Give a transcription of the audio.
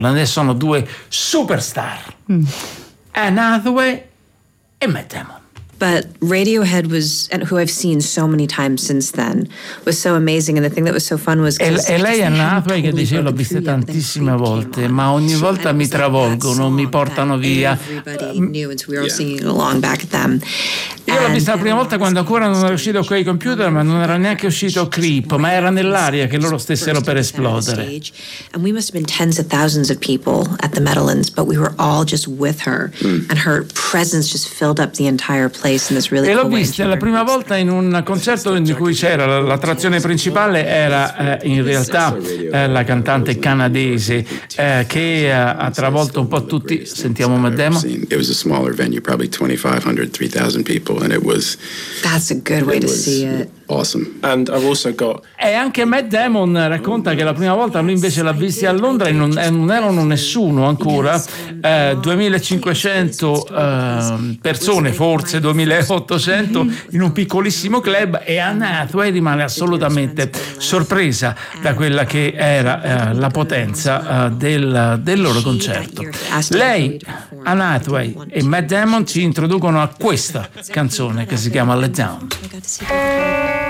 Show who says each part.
Speaker 1: Ne sono due superstar, Anne Hathaway e Matt Damon.
Speaker 2: But Radiohead was, and who I've seen so many times since then, was so amazing. And the thing that was so fun was...
Speaker 1: E lei, Anne Hathaway, che dice, io l'ho vista tantissime volte, ma ogni volta mi travolgono, mi portano via. Io l'ho vista la prima volta quando ancora non era uscito quei computer, ma non era neanche uscito Creep, ma era nell'aria che loro stessero per esplodere.
Speaker 2: And we must have been tens of thousands of people at the Meadowlands, but we were all just with her, and her presence just filled up the entire place.
Speaker 1: E l'ho vista la prima volta in un concerto in cui c'era l'attrazione principale era in realtà la cantante canadese che ha travolto un po' tutti. Sentiamo Matt Damon.
Speaker 3: It was a smaller venue, probably 2,500, 3,000 people, and it was.
Speaker 2: That's a good way to see it.
Speaker 3: Awesome.
Speaker 4: And I've also got.
Speaker 1: E anche Matt Damon racconta che la prima volta lui invece l'ha visti a Londra e non erano nessuno ancora, 2500 persone, forse 2800 in un piccolissimo club, e Anne Hathaway rimane assolutamente sorpresa da quella che era la potenza del loro concerto. Lei, Anne Hathaway e Matt Damon ci introducono a questa canzone che si chiama Let Down.